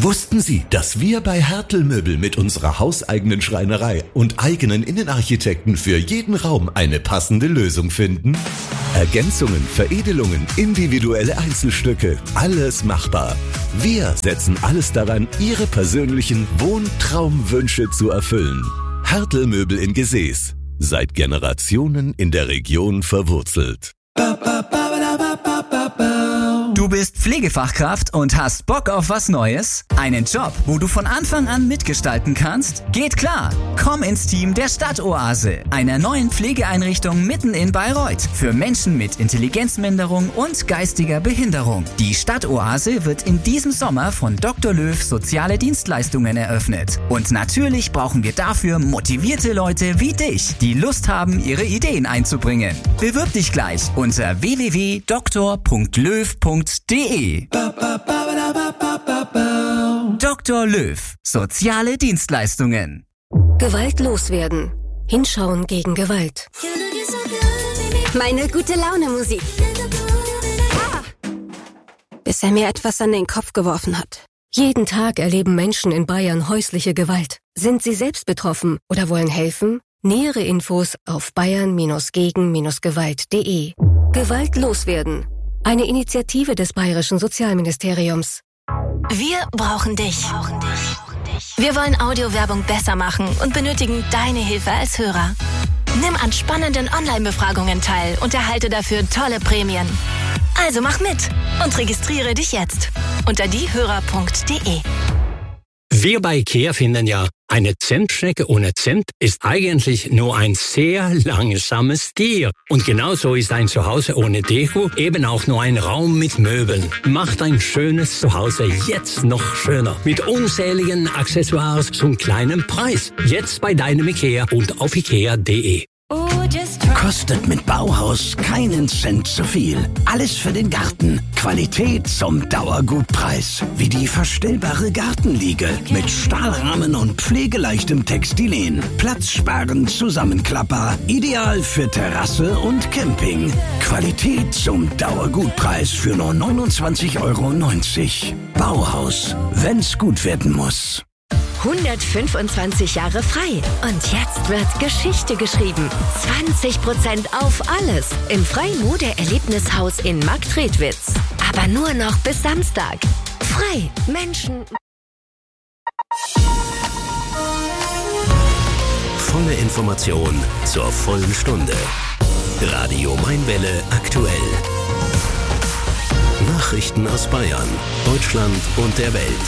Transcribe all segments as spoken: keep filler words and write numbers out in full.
Wussten Sie, dass wir bei Hertel Möbel mit unserer hauseigenen Schreinerei und eigenen Innenarchitekten für jeden Raum eine passende Lösung finden? Ergänzungen, Veredelungen, individuelle Einzelstücke, alles machbar. Wir setzen alles daran, Ihre persönlichen Wohntraumwünsche zu erfüllen. Hertel Möbel in Gesäß. Seit Generationen in der Region verwurzelt. Du bist Pflegefachkraft und hast Bock auf was Neues? Einen Job, wo du von Anfang an mitgestalten kannst? Geht klar! Komm ins Team der Stadtoase, einer neuen Pflegeeinrichtung mitten in Bayreuth für Menschen mit Intelligenzminderung und geistiger Behinderung. Die Stadtoase wird in diesem Sommer von Doktor Löw Soziale Dienstleistungen eröffnet. Und natürlich brauchen wir dafür motivierte Leute wie dich, die Lust haben, ihre Ideen einzubringen. Bewirb dich gleich unter w w w punkt doktor punkt löw punkt de. Doktor Löw. Soziale Dienstleistungen. Gewalt loswerden. Hinschauen gegen Gewalt. Meine gute Laune Musik. Bis er mir etwas an den Kopf geworfen hat. Jeden Tag erleben Menschen in Bayern häusliche Gewalt. Sind sie selbst betroffen oder wollen helfen? Nähere Infos auf bayern gegen gewalt punkt de. Gewalt loswerden. Eine Initiative des Bayerischen Sozialministeriums. Wir brauchen dich. Wir wollen Audiowerbung besser machen und benötigen deine Hilfe als Hörer. Nimm an spannenden Online-Befragungen teil und erhalte dafür tolle Prämien. Also mach mit und registriere dich jetzt unter diehörer punkt de. Wir bei IKEA finden ja, eine Zentschnecke ohne Zimt ist eigentlich nur ein sehr langsames Tier. Und genauso ist ein Zuhause ohne Deko eben auch nur ein Raum mit Möbeln. Macht ein schönes Zuhause jetzt noch schöner. Mit unzähligen Accessoires zum kleinen Preis. Jetzt bei deinem IKEA und auf ikea punkt de. Kostet mit Bauhaus keinen Cent zu viel. Alles für den Garten. Qualität zum Dauergutpreis. Wie die verstellbare Gartenliege mit Stahlrahmen und pflegeleichtem Textilien. Platzsparend zusammenklappbar. Ideal für Terrasse und Camping. Qualität zum Dauergutpreis für nur neunundzwanzig Euro neunzig. Bauhaus. Wenn's gut werden muss. hundertfünfundzwanzig Jahre frei. Und jetzt wird Geschichte geschrieben. zwanzig Prozent auf alles im Frei-Mode-Erlebnishaus in Marktredwitz. Aber nur noch bis Samstag. Frei. Menschen. Volle Information zur vollen Stunde. Radio Mainwelle aktuell. Nachrichten aus Bayern, Deutschland und der Welt.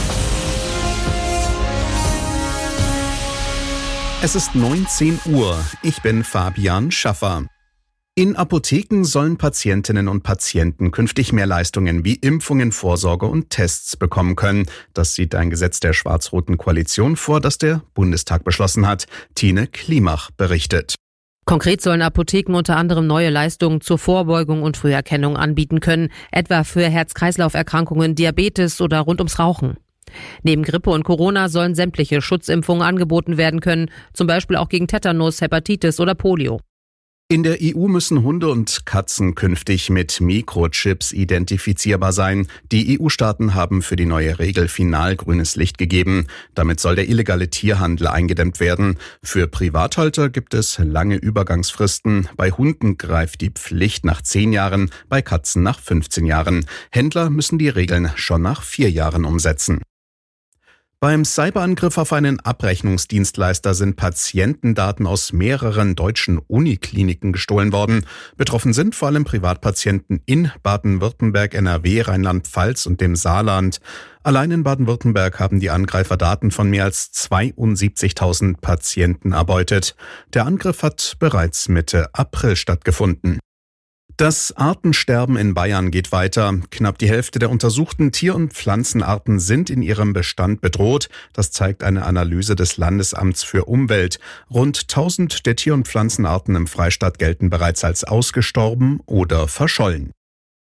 Es ist neunzehn Uhr. Ich bin Fabian Schaffer. In Apotheken sollen Patientinnen und Patienten künftig mehr Leistungen wie Impfungen, Vorsorge und Tests bekommen können. Das sieht ein Gesetz der schwarz-roten Koalition vor, das der Bundestag beschlossen hat. Tine Klimach berichtet. Konkret sollen Apotheken unter anderem neue Leistungen zur Vorbeugung und Früherkennung anbieten können, etwa für Herz-Kreislauf-Erkrankungen, Diabetes oder rund ums Rauchen. Neben Grippe und Corona sollen sämtliche Schutzimpfungen angeboten werden können, zum Beispiel auch gegen Tetanus, Hepatitis oder Polio. In der E U müssen Hunde und Katzen künftig mit Mikrochips identifizierbar sein. Die E U-Staaten haben für die neue Regel final grünes Licht gegeben. Damit soll der illegale Tierhandel eingedämmt werden. Für Privathalter gibt es lange Übergangsfristen. Bei Hunden greift die Pflicht nach zehn Jahren, bei Katzen nach fünfzehn Jahren. Händler müssen die Regeln schon nach vier Jahren umsetzen. Beim Cyberangriff auf einen Abrechnungsdienstleister sind Patientendaten aus mehreren deutschen Unikliniken gestohlen worden. Betroffen sind vor allem Privatpatienten in Baden-Württemberg, N R W, Rheinland-Pfalz und dem Saarland. Allein in Baden-Württemberg haben die Angreifer Daten von mehr als zweiundsiebzigtausend Patienten erbeutet. Der Angriff hat bereits Mitte April stattgefunden. Das Artensterben in Bayern geht weiter. Knapp die Hälfte der untersuchten Tier- und Pflanzenarten sind in ihrem Bestand bedroht. Das zeigt eine Analyse des Landesamts für Umwelt. Rund tausend der Tier- und Pflanzenarten im Freistaat gelten bereits als ausgestorben oder verschollen.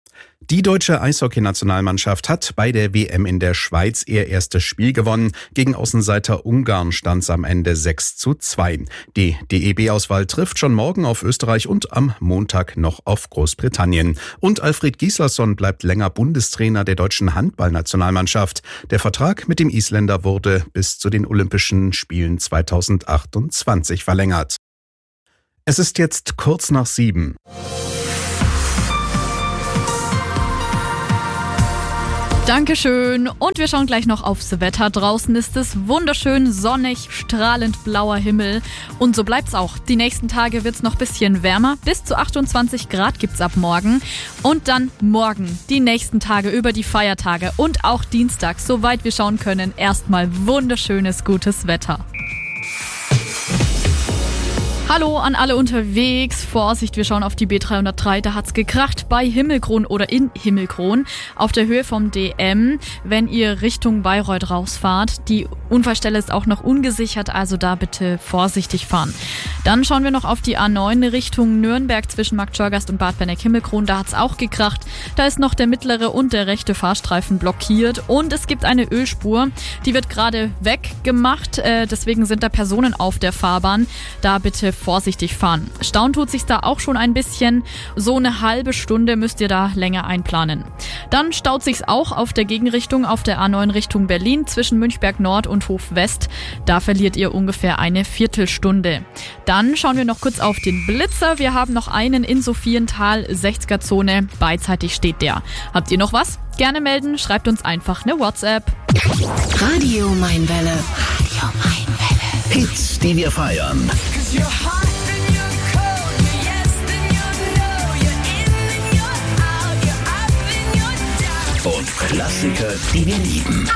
Die deutsche Eishockey-Nationalmannschaft hat bei der W M in der Schweiz ihr erstes Spiel gewonnen. Gegen Außenseiter Ungarn stand es am Ende sechs zu zwei. Die D E B-Auswahl trifft schon morgen auf Österreich und am Montag noch auf Großbritannien. Und Alfred Gislason bleibt länger Bundestrainer der deutschen Handballnationalmannschaft. Der Vertrag mit dem Isländer wurde bis zu den Olympischen Spielen zweitausendachtundzwanzig verlängert. Es ist jetzt kurz nach sieben. Dankeschön. Und wir schauen gleich noch aufs Wetter. Draußen ist es wunderschön sonnig, strahlend blauer Himmel. Und so bleibt's auch. Die nächsten Tage wird's noch ein bisschen wärmer. Bis zu achtundzwanzig Grad gibt's ab morgen. Und dann morgen, die nächsten Tage über die Feiertage und auch Dienstag, soweit wir schauen können, erstmal wunderschönes, gutes Wetter. Hallo an alle unterwegs. Vorsicht, wir schauen auf die B dreihundertdrei. Da hat's gekracht bei Himmelkron oder in Himmelkron auf der Höhe vom D M, wenn ihr Richtung Bayreuth rausfahrt. Die Unfallstelle ist auch noch ungesichert, also da bitte vorsichtig fahren. Dann schauen wir noch auf die A neun Richtung Nürnberg zwischen Marktschorgast und Bad Benneck-Himmelkron. Da hat's auch gekracht. Da ist noch der mittlere und der rechte Fahrstreifen blockiert und es gibt eine Ölspur. Die wird gerade weggemacht, äh, deswegen sind da Personen auf der Fahrbahn. Da bitte vorsichtig fahren. Stauen tut sich da auch schon ein bisschen. So eine halbe Stunde müsst ihr da länger einplanen. Dann staut sich's auch auf der Gegenrichtung auf der A neun Richtung Berlin zwischen Münchberg Nord und Hof West. Da verliert ihr ungefähr eine Viertelstunde. Dann schauen wir noch kurz auf den Blitzer. Wir haben noch einen in Sophienthal, sechziger Zone. Beidseitig steht der. Habt ihr noch was? Gerne melden, schreibt uns einfach eine WhatsApp. Radio Mainwelle. Radio Mainwelle. Hits, die wir feiern. Und Klassiker, die wir lieben.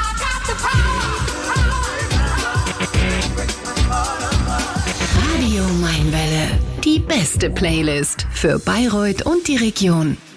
Radio Mainwelle. Die beste Playlist für Bayreuth und die Region.